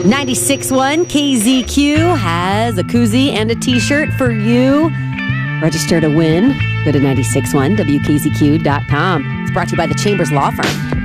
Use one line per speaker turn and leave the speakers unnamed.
96.1 KZQ has a koozie and a t-shirt for you. Register to win. Go to 961wkzq.com. It's brought to you by the Chambers Law Firm.